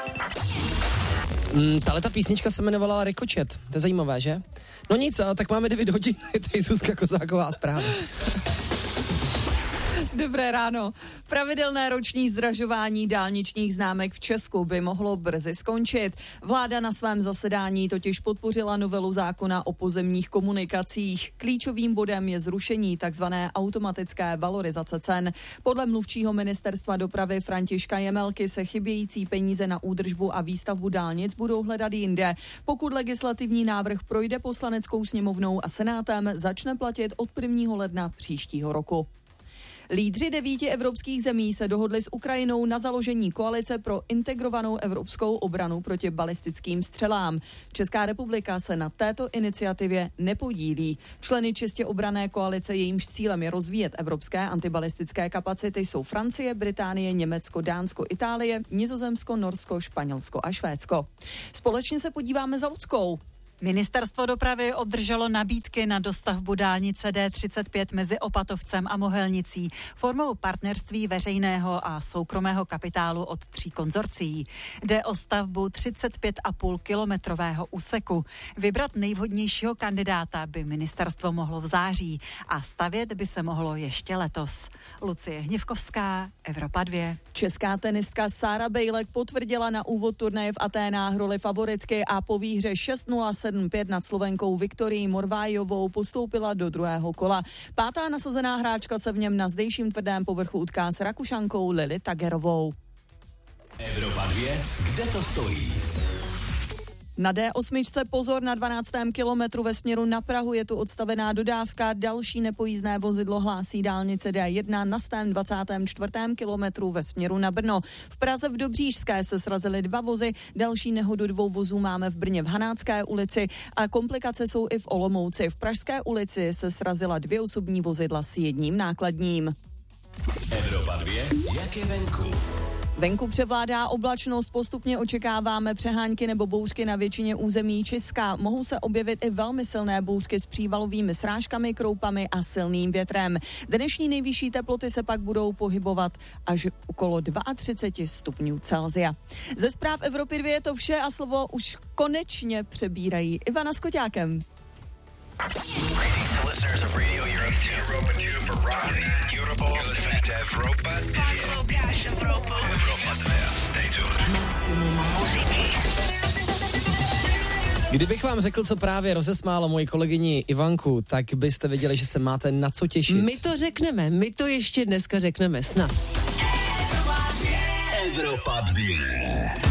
Tahleta písnička se jmenovala Ricochet. To je zajímavé, že? No nic, tak máme 9 hodin. Je tady Zuzka Kozáková zpráva. Dobré ráno. Pravidelné roční zdražování dálničních známek v Česku by mohlo brzy skončit. Vláda na svém zasedání totiž podpořila novelu zákona o pozemních komunikacích. Klíčovým bodem je zrušení takzvané automatické valorizace cen. Podle mluvčího ministerstva dopravy Františka Jemelky se chybějící peníze na údržbu a výstavbu dálnic budou hledat jinde. Pokud legislativní návrh projde Poslaneckou sněmovnou a Senátem, začne platit od 1. ledna příštího roku. Lídři 9 evropských zemí se dohodli s Ukrajinou na založení koalice pro integrovanou evropskou obranu proti balistickým střelám. Česká republika se na této iniciativě nepodílí. Členy čistě obranné koalice, jejímž cílem je rozvíjet evropské antibalistické kapacity, jsou Francie, Británie, Německo, Dánsko, Itálie, Nizozemsko, Norsko, Španělsko a Švédsko. Společně se podíváme za Luckou. Ministerstvo dopravy obdrželo nabídky na dostavbu dálnice D35 mezi Opatovcem a Mohelnicí formou partnerství veřejného a soukromého kapitálu od 3 konzorcií. Jde o stavbu 35,5 kilometrového úseku. Vybrat nejvhodnějšího kandidáta by ministerstvo mohlo v září a stavět by se mohlo ještě letos. Lucie Hněvkovská, Evropa 2. Česká tenistka Sára Bejlek potvrdila na úvod turnaje v Aténách roli favoritky a po výhře 6-0 7-5 nad Slovenkou Viktorií Morvájovou postoupila do druhého kola. 5. nasazená hráčka se v něm na zdejším tvrdém povrchu utká s Rakušankou Lili Tagerovou. Evropa 2, kde to stojí? Na D8 pozor na 12. kilometru ve směru na Prahu je tu odstavená dodávka. Další nepojízdné vozidlo hlásí dálnice D1 na 124. kilometru ve směru na Brno. V Praze v Dobříšské se srazily 2 vozy, další nehodu 2 vozů máme v Brně v Hanácké ulici a komplikace jsou i v Olomouci. V Pražské ulici se srazila 2 osobní vozidla s 1 nákladním. Evropa 2, jak je venku? Venku převládá oblačnost, postupně očekáváme přehánky nebo bouřky na většině území Česka. Mohou se objevit i velmi silné bouřky s přívalovými srážkami, kroupami a silným větrem. Dnešní nejvyšší teploty se pak budou pohybovat až okolo 32 stupňů Celsia. Ze zpráv Evropy 2 je to vše a slovo už konečně přebírají Ivana s Koťákem. Kdybych vám řekl, co právě rozesmálo moji kolegyni Ivanku, tak byste věděli, že se máte na co těšit. My to řekneme, my to ještě dneska řekneme, snad. Evropa 2.